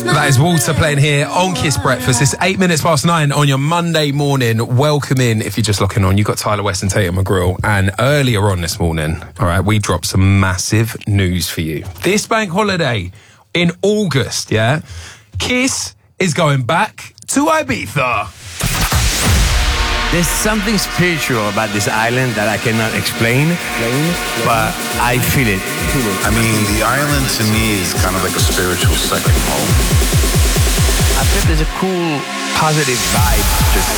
That is Walter playing here on Kiss Breakfast. It's 8 minutes past 9 on your Monday morning. Welcome in if you're just locking on. You've got Tyler West and Tatum McGrill. And earlier on this morning, all right, we dropped some massive news for you. This bank holiday in August, yeah, Kiss is going back to Ibiza. There's something spiritual about this island that I cannot explain, but I feel it. I mean, the island to me is kind of like a spiritual second home. I feel there's a cool, positive vibe just